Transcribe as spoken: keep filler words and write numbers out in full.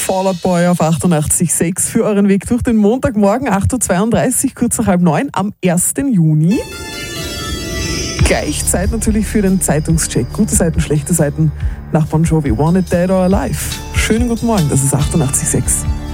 Fall Out Boy auf achtundachtzig Komma sechs für euren Weg durch den Montagmorgen, acht Uhr zweiunddreißig, kurz nach halb neun am ersten Juni. Gleich Zeit natürlich für den Zeitungscheck. Gute Seiten, schlechte Seiten nach Bon Jovi. Want It Dead or Alive. Schönen guten Morgen, das ist achtundachtzig Komma sechs.